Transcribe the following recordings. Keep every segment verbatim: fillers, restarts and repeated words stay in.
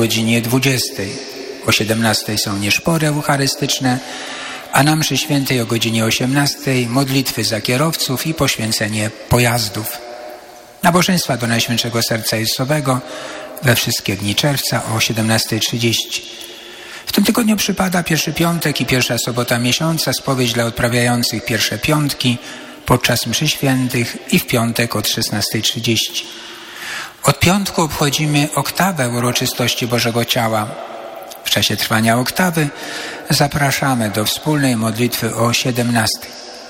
godzinie dwudziestej. O siedemnastej są nieszpory eucharystyczne, a na mszy świętej o godzinie osiemnastej modlitwy za kierowców i poświęcenie pojazdów. Nabożeństwa do Najświętszego Serca Jezusowego we wszystkie dni czerwca o siedemnasta trzydzieści. W tym tygodniu przypada pierwszy piątek i pierwsza sobota miesiąca, spowiedź dla odprawiających pierwsze piątki podczas mszy świętych i w piątek od szesnasta trzydzieści. Od piątku obchodzimy oktawę uroczystości Bożego Ciała. W czasie trwania oktawy zapraszamy do wspólnej modlitwy o siedemnastej.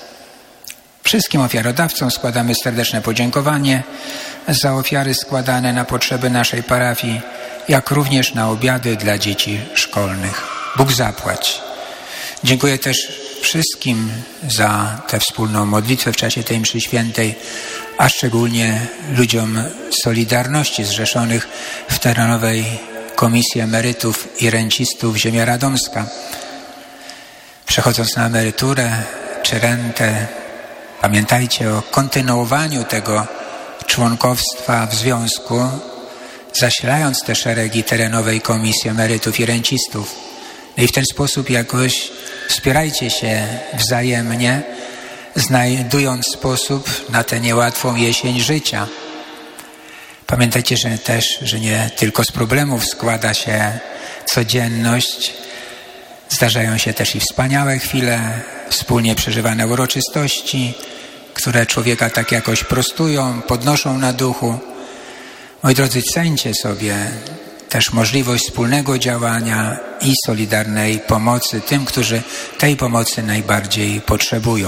Wszystkim ofiarodawcom składamy serdeczne podziękowanie za ofiary składane na potrzeby naszej parafii, jak również na obiady dla dzieci szkolnych. Bóg zapłać. Dziękuję też wszystkim za tę wspólną modlitwę w czasie tej mszy świętej, a szczególnie ludziom Solidarności zrzeszonych w terenowej Komisji Emerytów i Rencistów Ziemia Radomska. Przechodząc na emeryturę czy rentę, pamiętajcie o kontynuowaniu tego członkowstwa w związku, zasilając te szeregi terenowej Komisji Emerytów i Rencistów. No i w ten sposób jakoś wspierajcie się wzajemnie, znajdując sposób na tę niełatwą jesień życia. Pamiętajcie, że też, że nie tylko z problemów składa się codzienność. Zdarzają się też i wspaniałe chwile, wspólnie przeżywane uroczystości, które człowieka tak jakoś prostują, podnoszą na duchu. Moi drodzy, ceńcie sobie też możliwość wspólnego działania i solidarnej pomocy tym, którzy tej pomocy najbardziej potrzebują.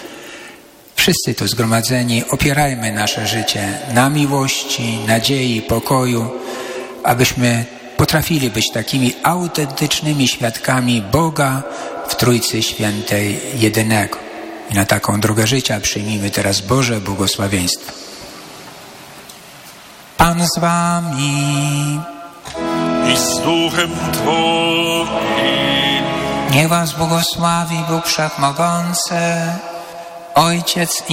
Wszyscy tu zgromadzeni opierajmy nasze życie na miłości, nadziei, pokoju, abyśmy potrafili być takimi autentycznymi świadkami Boga w Trójcy Świętej jedynego. I na taką drogę życia przyjmijmy teraz Boże błogosławieństwo. Pan z wami i z duchem Twoim. Niech was błogosławi Bóg Wszechmogący, Ojciec i